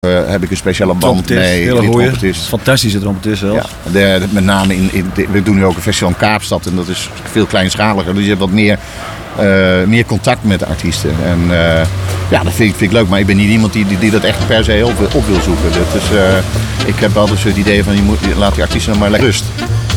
heb ik een speciale band Trompetist, mee. hele goeie. Trompetist. Fantastische trompetist zelfs. Ja, met name we doen nu ook een festival in Kaapstad en dat is veel kleinschaliger. Dus je hebt wat meer contact met de artiesten. En dat vind ik leuk. Maar ik ben niet iemand die dat echt per se op wil zoeken. Ik heb altijd zo het idee van laat die artiesten nou maar lekker rust.